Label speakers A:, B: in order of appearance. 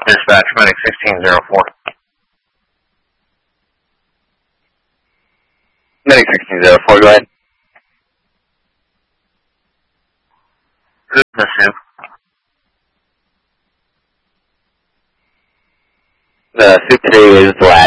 A: Dispatch, Medic 1604.
B: Medic 1604, go ahead.
A: Who's the soup?
B: The soup today is black.